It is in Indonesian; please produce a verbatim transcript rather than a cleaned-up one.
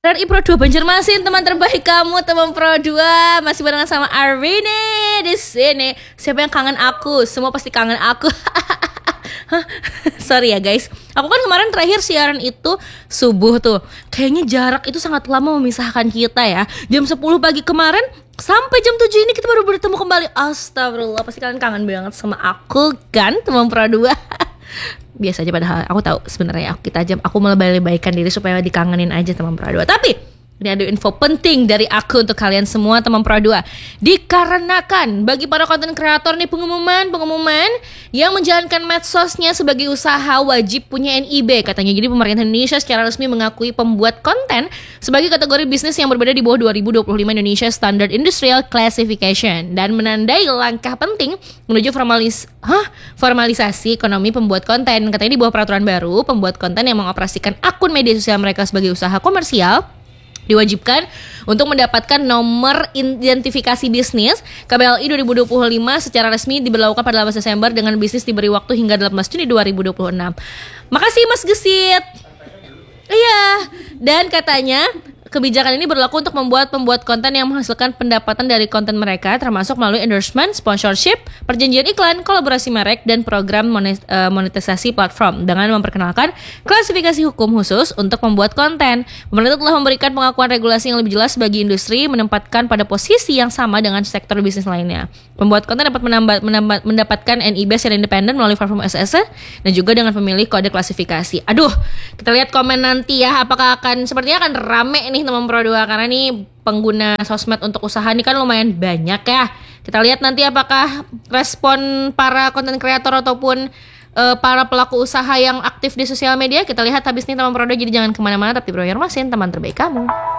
R I Pro dua Banjarmasin, teman terbaik kamu, teman Pro dua. Masih barengan sama Arwini di sini. Siapa yang kangen aku? Semua pasti kangen aku. Sorry ya guys. Aku kan kemarin terakhir siaran itu subuh tuh. Kayaknya jarak itu sangat lama memisahkan kita ya. Jam sepuluh pagi kemarin sampai jam tujuh ini kita baru bertemu kembali. Astagfirullah, pasti kalian kangen banget sama aku kan, teman Pro dua. Biasa aja, padahal aku tahu sebenarnya aku kita aja aku melebay-lebaykan diri supaya dikangenin aja teman Pro dua. Tapi ini ada info penting dari aku untuk kalian semua teman Pro dua. Dikarenakan bagi para konten kreator nih pengumuman-pengumuman yang menjalankan medsosnya sebagai usaha wajib punya N I B katanya. Jadi pemerintah Indonesia secara resmi mengakui pembuat konten sebagai kategori bisnis yang berbeda di bawah dua ribu dua puluh lima Indonesia Standard Industrial Classification dan menandai langkah penting menuju formalis hah? formalisasi ekonomi pembuat konten. Katanya di bawah peraturan baru, pembuat konten yang mengoperasikan akun media sosial mereka sebagai usaha komersial diwajibkan untuk mendapatkan nomor identifikasi bisnis K B L I dua ribu dua puluh lima secara resmi diberlakukan pada delapan belas Desember dengan bisnis diberi waktu hingga delapan belas Juni dua ribu dua puluh enam. Makasih Mas Gesit. Iya, dan katanya kebijakan ini berlaku untuk membuat pembuat konten yang menghasilkan pendapatan dari konten mereka termasuk melalui endorsement, sponsorship, perjanjian iklan, kolaborasi merek, dan program monetisasi platform dengan memperkenalkan klasifikasi hukum khusus untuk membuat konten. Pemerintah telah memberikan pengakuan regulasi yang lebih jelas bagi industri menempatkan pada posisi yang sama dengan sektor bisnis lainnya. Pembuat konten dapat menambah, menambah, mendapatkan N I B secara independen melalui platform S S dan juga dengan pemilih kode klasifikasi. Aduh, kita lihat komen nanti ya, apakah akan sepertinya akan rame nih teman Pro dua karena nih pengguna sosmed untuk usaha nih kan lumayan banyak ya. Kita lihat nanti apakah respon para konten kreator ataupun uh, para pelaku usaha yang aktif di sosial media. Kita lihat habis nih teman Pro dua, jadi jangan kemana-mana, tapi Pro Banjarmasin, teman terbaik kamu.